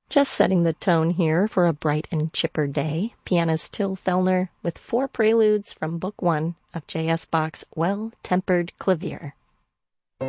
Just setting the tone here for a bright and chipper day, pianist Till Fellner with 4 preludes from Book 1 of J.S. Bach's Well-Tempered Clavier.